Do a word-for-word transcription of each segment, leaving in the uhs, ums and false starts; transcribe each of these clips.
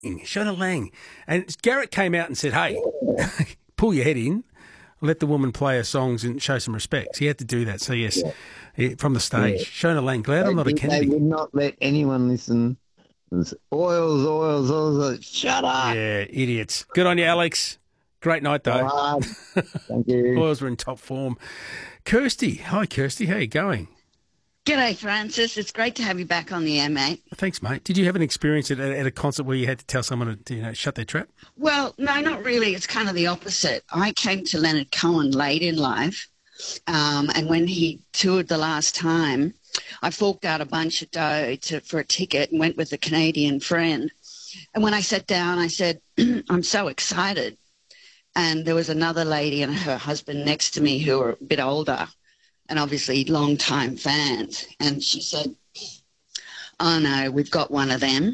Shona Lang. And Garrett came out and said, hey, pull your head in, let the woman play her songs and show some respect. He had to do that. So, yes, yeah. from the stage. Yeah. Shona Lang, glad they, I'm not a Kennedy. They would not let anyone listen. Oils, oils, oils. Shut up. Yeah, idiots. Good on you, Alex. Great night, though. Uh, thank you. Oils were in top form. Kirsty. Hi, Kirsty. How are you going? G'day, Francis. It's great to have you back on the air, mate. Thanks, mate. Did you have an experience at, at a concert where you had to tell someone to you know, shut their trap? Well, no, not really. It's kind of the opposite. I came to Leonard Cohen late in life, um, and when he toured the last time, I forked out a bunch of dough to, for a ticket and went with a Canadian friend. And when I sat down, I said, I'm so excited. And there was another lady and her husband next to me who were a bit older and obviously long-time fans. And she said, oh, no, we've got one of them.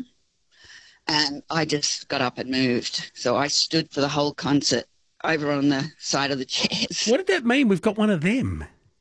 And I just got up and moved. So I stood for the whole concert over on the side of the chairs. What did that mean, we've got one of them?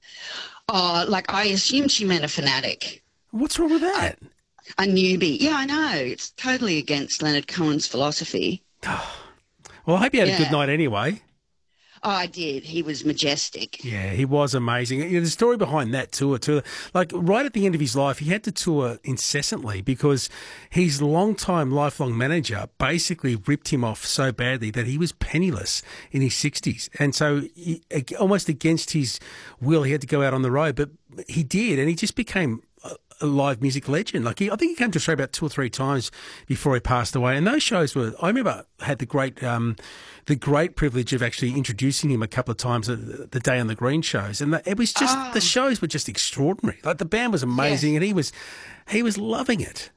Oh, like I assumed she meant a fanatic. What's wrong with that? A, a newbie. Yeah, I know. It's totally against Leonard Cohen's philosophy. Well, I hope you had yeah. a good night anyway. Oh, I did. He was majestic. Yeah, he was amazing. You know, the story behind that tour, too, like right at the end of his life, he had to tour incessantly because his long-time, lifelong manager basically ripped him off so badly that he was penniless in his sixties. And so he, almost against his will, he had to go out on the road. But he did, and he just became a live music legend. Like he, I think he came to Australia about two or three times before he passed away. And those shows were, I remember had the great, um, the great privilege of actually introducing him a couple of times at the Day on the Green shows. And the, it was just, oh. the shows were just extraordinary. Like the band was amazing yeah. and he was, he was loving it.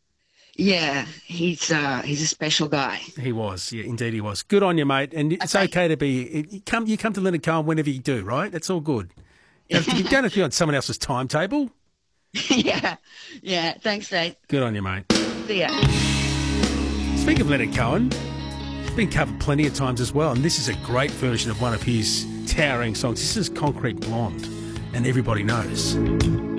Yeah, he's uh, he's a special guy. He was, yeah, indeed he was. Good on you, mate. And it's okay, okay to be, you come, you come to Leonard Cohen whenever you do, right? It's all good. You don't have to be on someone else's timetable. yeah, yeah. Thanks, Dave. Good on you, mate. See ya. Speaking of Leonard Cohen, it's been covered plenty of times as well, and this is a great version of one of his towering songs. This is Concrete Blonde, and Everybody Knows.